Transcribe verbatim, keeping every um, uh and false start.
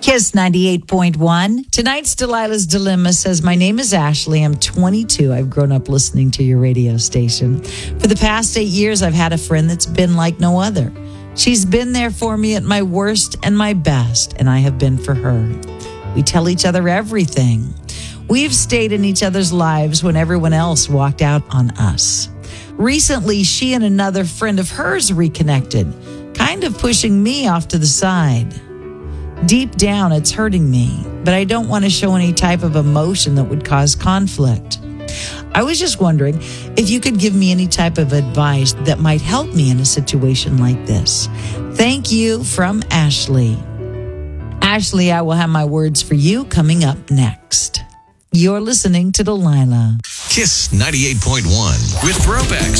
Kiss ninety-eight point one. Tonight's Delilah's Dilemma says, my name is Ashley. I'm twenty-two. I've grown up listening to your radio station. For the past eight years, I've had a friend that's been like no other. She's been there for me at my worst and my best, and I have been for her. We tell each other everything. We've stayed in each other's lives when everyone else walked out on us. Recently, she and another friend of hers reconnected, kind of pushing me off to the side. Deep down, it's hurting me, but I don't want to show any type of emotion that would cause conflict. I was just wondering if you could give me any type of advice that might help me in a situation like this. Thank you, from Ashley. Ashley, I will have my words for you coming up next. You're listening to Delilah. Kiss ninety-eight point one with Throwbacks.